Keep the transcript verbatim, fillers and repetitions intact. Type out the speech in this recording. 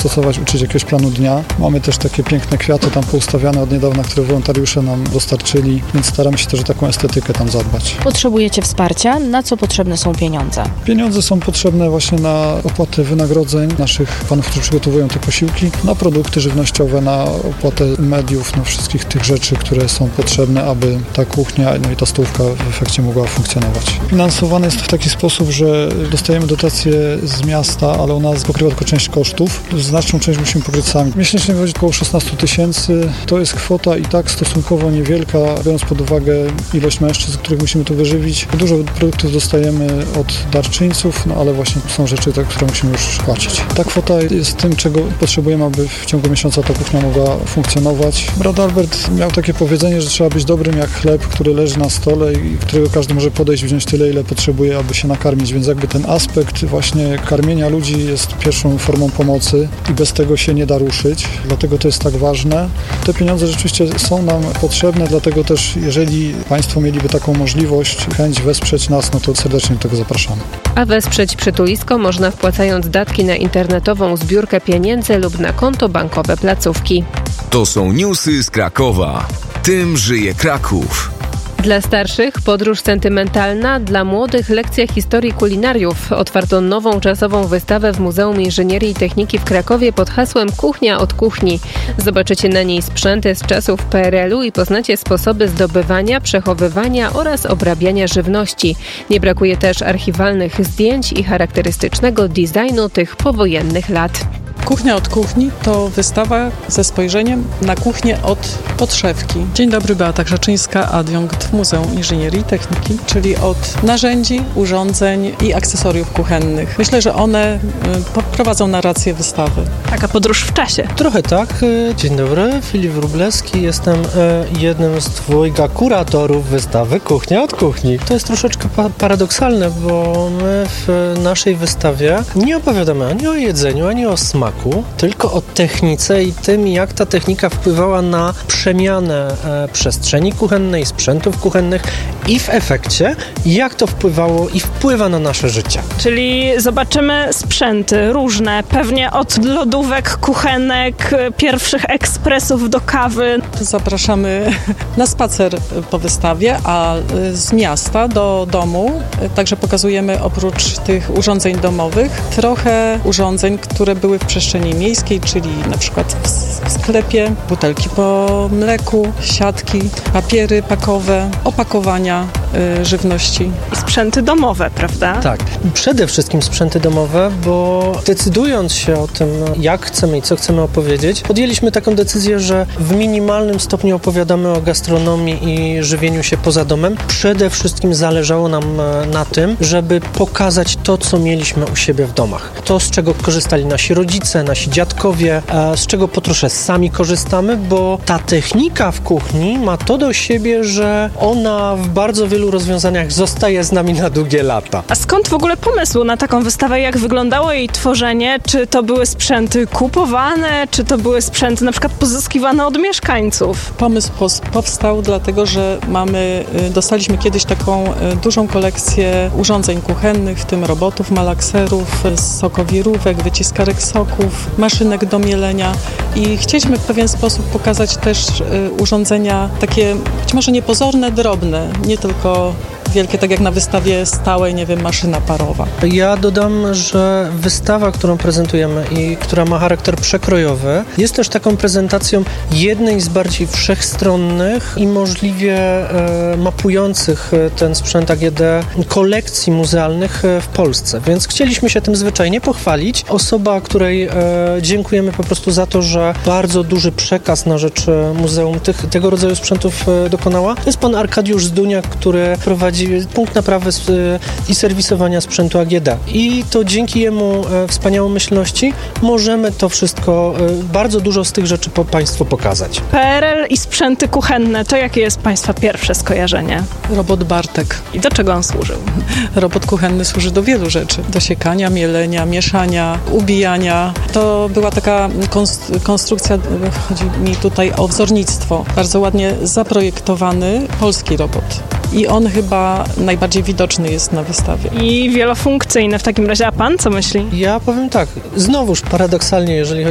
stosować, uczyć jakiegoś planu dnia. Mamy też takie piękne kwiaty tam poustawiane od niedawna, które wolontariusze nam dostarczyli, więc staramy się też o taką estetykę tam zadbać. Potrzebujecie wsparcia? Na co potrzebne są pieniądze? Pieniądze są potrzebne właśnie na opłatę wynagrodzeń naszych panów, którzy przygotowują te posiłki, na produkty żywnościowe, na opłatę mediów, na wszystkich tych rzeczy, które są potrzebne, aby ta kuchnia, no i ta stołówka w efekcie mogła funkcjonować. Finansowane jest w taki sposób, że dostajemy dotacje z miasta, ale ona pokrywa tylko część kosztów. Znaczną część musimy pokryć sami. Miesięcznie wychodzi około szesnaście tysięcy. To jest kwota i tak stosunkowo niewielka, biorąc pod uwagę ilość mężczyzn, których musimy tu wyżywić. Dużo produktów dostajemy od darczyńców, no ale właśnie są rzeczy, za które musimy już płacić. Ta kwota jest tym, czego potrzebujemy, aby w ciągu miesiąca ta kuchnia mogła funkcjonować. Brat Albert miał takie powiedzenie, że trzeba być dobrym jak chleb, który leży na stole i którego każdy może podejść, wziąć tyle, ile potrzebuje, aby się nakarmić, więc jakby ten aspekt właśnie karmienia ludzi jest pierwszą formą pomocy i bez tego się nie da ruszyć, dlatego to jest tak ważne. Te pieniądze rzeczywiście są nam potrzebne, dlatego też jeżeli Państwo mieliby taką możliwość, chęć wesprzeć nas, no to serdecznie do tego zapraszamy. A wesprzeć przytulisko można wpłacając datki na internetową zbiórkę pieniędzy lub na konto bankowe placówki. To są newsy z Krakowa. Tym żyje Kraków. Dla starszych podróż sentymentalna, dla młodych lekcja historii kulinariów. Otwarto nową czasową wystawę w Muzeum Inżynierii i Techniki w Krakowie pod hasłem Kuchnia od kuchni. Zobaczycie na niej sprzęty z czasów P R L u i poznacie sposoby zdobywania, przechowywania oraz obrabiania żywności. Nie brakuje też archiwalnych zdjęć i charakterystycznego designu tych powojennych lat. Kuchnia od kuchni to wystawa ze spojrzeniem na kuchnię od podszewki. Dzień dobry, Beata Grzeczyńska, adiunkt w Muzeum Inżynierii i Techniki, czyli od narzędzi, urządzeń i akcesoriów kuchennych. Myślę, że one prowadzą narrację wystawy. Taka podróż w czasie. Trochę tak. Dzień dobry, Filip Wróblewski. Jestem jednym z dwojga kuratorów wystawy Kuchnia od kuchni. To jest troszeczkę pa- paradoksalne, bo my w naszej wystawie nie opowiadamy ani o jedzeniu, ani o smaku, tylko o technice i tym, jak ta technika wpływała na przemianę e, przestrzeni kuchennej, sprzętów kuchennych i w efekcie, jak to wpływało i wpływa na nasze życie. Czyli zobaczymy sprzęty różne, pewnie od lodówek, kuchenek, pierwszych ekspresów do kawy. Zapraszamy na spacer po wystawie, a z miasta do domu także pokazujemy oprócz tych urządzeń domowych trochę urządzeń, które były w przestrzeni miejskiej, czyli na przykład w sklepie, butelki po mleku, siatki, papiery pakowe, opakowania y, żywności. I sprzęty domowe, prawda? Tak. Przede wszystkim sprzęty domowe, bo decydując się o tym, jak chcemy i co chcemy opowiedzieć, podjęliśmy taką decyzję, że w minimalnym stopniu opowiadamy o gastronomii i żywieniu się poza domem. Przede wszystkim zależało nam na tym, żeby pokazać to, co mieliśmy u siebie w domach. To, z czego korzystali nasi rodzice, nasi dziadkowie, z czego po trosze sami korzystamy, bo ta technika w kuchni ma to do siebie, że ona w bardzo wielu rozwiązaniach zostaje z nami na długie lata. A skąd w ogóle pomysł na taką wystawę? Jak wyglądało jej tworzenie? Czy to były sprzęty kupowane? Czy to były sprzęty na przykład pozyskiwane od mieszkańców? Pomysł pos- powstał dlatego, że mamy, dostaliśmy kiedyś taką dużą kolekcję urządzeń kuchennych, w tym robotów, malakserów, sokowirówek, wyciskarek soków, maszynek do mielenia i chcieliśmy w pewien sposób pokazać też urządzenia takie być może niepozorne, drobne, nie tylko wielkie, tak jak na wystawie stałej, nie wiem, maszyna parowa. Ja dodam, że wystawa, którą prezentujemy i która ma charakter przekrojowy, jest też taką prezentacją jednej z bardziej wszechstronnych i możliwie e, mapujących ten sprzęt A G D kolekcji muzealnych w Polsce, więc chcieliśmy się tym zwyczajnie pochwalić. Osoba, której e, dziękujemy po prostu za to, że bardzo duży przekaz na rzecz muzeum tych, tego rodzaju sprzętów e, dokonała, to jest pan Arkadiusz Zduniak, który prowadzi punkt naprawy i serwisowania sprzętu A G D. I to dzięki jemu e, wspaniałomyślności możemy to wszystko, e, bardzo dużo z tych rzeczy po Państwu pokazać. P R L i sprzęty kuchenne, to jakie jest Państwa pierwsze skojarzenie? Robot Bartek. I do czego on służył? Robot kuchenny służy do wielu rzeczy. Do siekania, mielenia, mieszania, ubijania. To była taka konst- konstrukcja, chodzi mi tutaj o wzornictwo. Bardzo ładnie zaprojektowany polski robot. I on chyba najbardziej widoczny jest na wystawie. I wielofunkcyjny w takim razie. A pan co myśli? Ja powiem tak, znowuż paradoksalnie, jeżeli chodzi